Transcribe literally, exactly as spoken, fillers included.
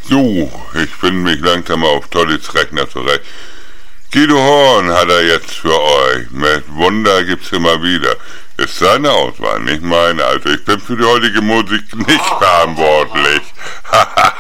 So, ich finde mich langsam auf Tollys Rechner zurecht. Guido Horn hat er jetzt für euch. Mit Wunder gibt's immer wieder. Ist seine Auswahl, nicht meine. Also ich bin für die heutige Musik nicht verantwortlich. Haha.